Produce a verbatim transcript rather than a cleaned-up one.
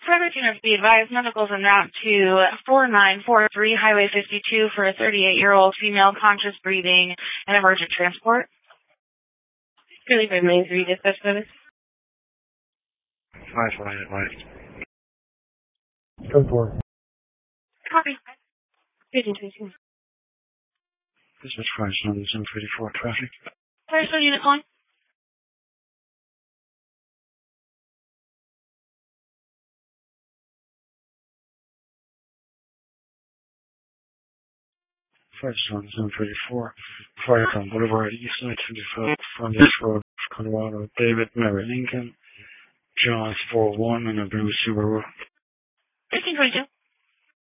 Private tuners be advised, medicals en route to four nine four three Highway fifty-two for a thirty-eight-year-old female conscious breathing and emergent transport. Really by Main three dispatch service. Five line at light. Go for it. Copy. fifteen twenty-two. Dispatch five seven seven thirty-four traffic. First unit calling. five seven seven thirty-four. Firetown Boulevard, East Side twenty-five, Frontage Road, Colorado. David Mary Lincoln. John four one and a blue Subaru. fifteen twenty-two.